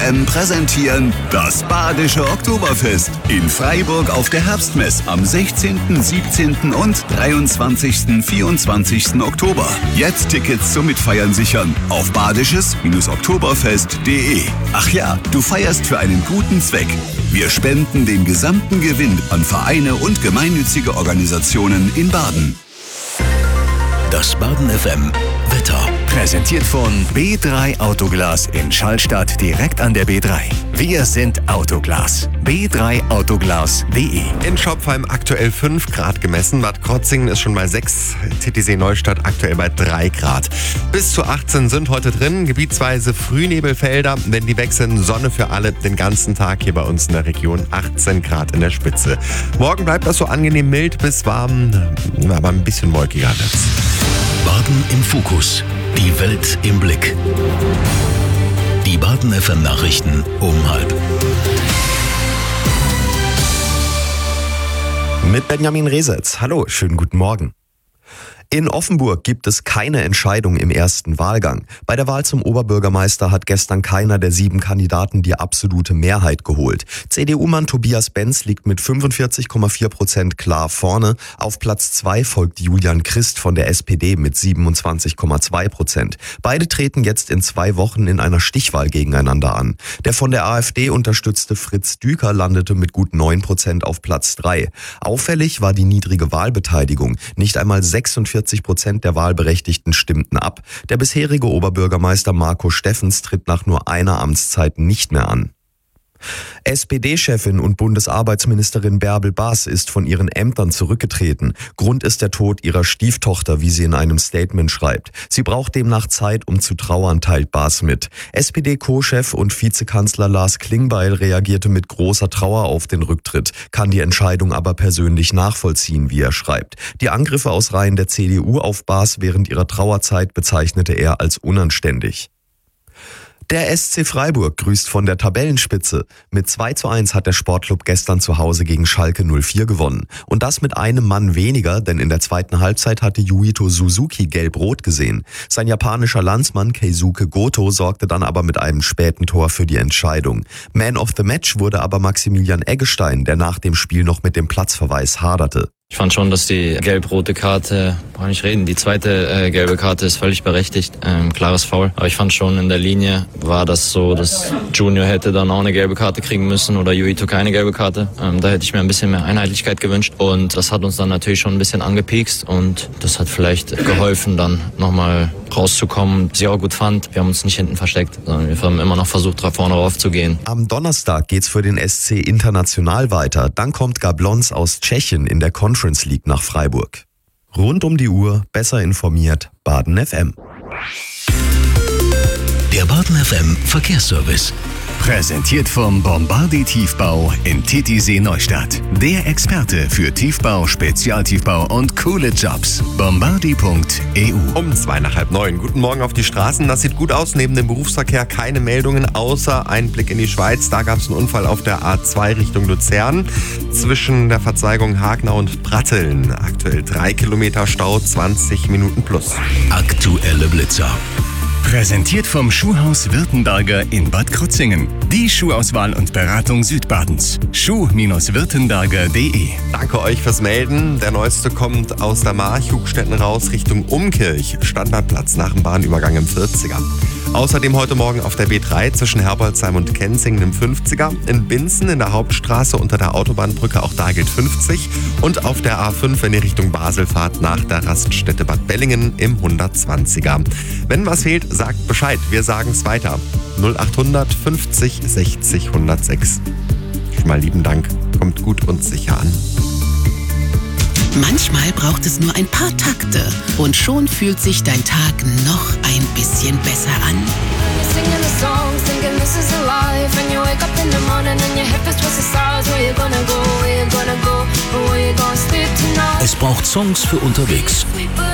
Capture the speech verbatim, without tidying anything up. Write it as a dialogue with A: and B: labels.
A: M präsentieren das Badische Oktoberfest in Freiburg auf der Herbstmess am sechzehnten, siebzehnten und dreiundzwanzigsten, vierundzwanzigsten Oktober. Jetzt Tickets zum Mitfeiern sichern auf badisches Oktoberfest punkt de. Ach ja, du feierst für einen guten Zweck. Wir spenden den gesamten Gewinn an Vereine und gemeinnützige Organisationen in Baden.
B: Das Baden F M Wetter. Präsentiert von B drei Autoglas in Schallstadt direkt an der B drei. Wir sind Autoglas. B drei Autoglas punkt de.
C: In Schopfheim aktuell fünf Grad gemessen. Bad Krotzingen ist schon bei sechs. Titisee Neustadt aktuell bei drei Grad. Bis zu achtzehn sind heute drin. Gebietsweise Frühnebelfelder. Wenn die weg sind, Sonne für alle den ganzen Tag hier bei uns in der Region. achtzehn Grad in der Spitze. Morgen bleibt das so angenehm mild bis warm, aber ein bisschen wolkiger wird's.
B: Baden im Fokus. Die Welt im Blick. Die Baden F M Nachrichten um halb.
D: Mit Benjamin Resetz. Hallo, schönen guten Morgen. In Offenburg gibt es keine Entscheidung im ersten Wahlgang. Bei der Wahl zum Oberbürgermeister hat gestern keiner der sieben Kandidaten die absolute Mehrheit geholt. C D U-Mann Tobias Benz liegt mit fünfundvierzig Komma vier Prozent klar vorne. Auf Platz zwei folgt Julian Christ von der S P D mit siebenundzwanzig Komma zwei Prozent. Beide treten jetzt in zwei Wochen in einer Stichwahl gegeneinander an. Der von der AfD unterstützte Fritz Düker landete mit gut neun Prozent auf Platz drei. Auffällig war die niedrige Wahlbeteiligung. Nicht einmal sechsundvierzig Prozent der Wahlberechtigten stimmten ab. Der bisherige Oberbürgermeister Marco Steffens tritt nach nur einer Amtszeit nicht mehr an. S P D-Chefin und Bundesarbeitsministerin Bärbel Baas ist von ihren Ämtern zurückgetreten. Grund ist der Tod ihrer Stieftochter, wie sie in einem Statement schreibt. Sie braucht demnach Zeit, um zu trauern, teilt Baas mit. S P D-Co-Chef und Vizekanzler Lars Klingbeil reagierte mit großer Trauer auf den Rücktritt, kann die Entscheidung aber persönlich nachvollziehen, wie er schreibt. Die Angriffe aus Reihen der C D U auf Baas während ihrer Trauerzeit bezeichnete er als unanständig. Der S C Freiburg grüßt von der Tabellenspitze. Mit zwei zu eins hat der Sportclub gestern zu Hause gegen Schalke null vier gewonnen. Und das mit einem Mann weniger, denn in der zweiten Halbzeit hatte Yuito Suzuki gelb-rot gesehen. Sein japanischer Landsmann Keisuke Goto sorgte dann aber mit einem späten Tor für die Entscheidung. Man of the Match wurde aber Maximilian Eggestein, der nach dem Spiel noch mit dem Platzverweis haderte.
E: Ich fand schon, dass die gelb-rote Karte, brauche nicht reden, die zweite äh, gelbe Karte ist völlig berechtigt, ähm, klares Foul. Aber ich fand schon, in der Linie war das so, dass Junior hätte dann auch eine gelbe Karte kriegen müssen oder Yuito keine gelbe Karte. Ähm, da hätte ich mir ein bisschen mehr Einheitlichkeit gewünscht und das hat uns dann natürlich schon ein bisschen angepiekst und das hat vielleicht geholfen, dann nochmal rauszukommen. Sie auch gut fand, wir haben uns nicht hinten versteckt, sondern wir haben immer noch versucht, da vorne rauf zu gehen.
D: Am Donnerstag geht's für den S C international weiter. Dann kommt Gablons aus Tschechien in der Conference League nach Freiburg. Rund um die Uhr, besser informiert, Baden F M.
B: Der Baden F M Verkehrsservice. Präsentiert vom Bombardi Tiefbau in Titisee Neustadt. Der Experte für Tiefbau, Spezialtiefbau und coole Jobs. Bombardi punkt e u.
C: Um zwei nach halb neun. Guten Morgen auf die Straßen. Das sieht gut aus. Neben dem Berufsverkehr keine Meldungen, außer ein Blick in die Schweiz. Da gab es einen Unfall auf der A zwei Richtung Luzern. Zwischen der Verzweigung Hagnau und Pratteln. Aktuell drei Kilometer Stau, zwanzig Minuten plus.
B: Aktuelle Blitzer. Präsentiert vom Schuhhaus Württemberger in Bad Krotzingen. Die Schuhauswahl und Beratung Südbadens. schuh württemberger punkt de.
C: Danke euch fürs Melden. Der neueste kommt aus der March, Hugstetten raus Richtung Umkirch. Standardplatz nach dem Bahnübergang im vierziger. Außerdem heute Morgen auf der B drei zwischen Herbolzheim und Kenzingen im fünfziger. In Binzen in der Hauptstraße unter der Autobahnbrücke, auch da gilt fünfzig. Und auf der A fünf, wenn ihr Richtung Basel fahrt, nach der Raststätte Bad Bellingen im hundertzwanziger. Wenn was fehlt, sagt Bescheid. Wir sagen es weiter. null achthundert fünfzig sechzig hundertsechs. Schon mal lieben Dank. Kommt gut und sicher an.
F: Manchmal braucht es nur ein paar Takte und schon fühlt sich dein Tag noch ein bisschen besser an.
B: Es braucht Songs für unterwegs.